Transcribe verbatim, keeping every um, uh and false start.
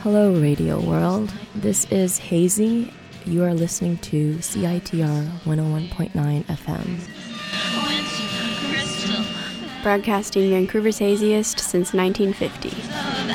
Hello, Radio World. This is Hazy. You are listening to C I T R one oh one point nine F M. Broadcasting Vancouver's haziest since nineteen fifty.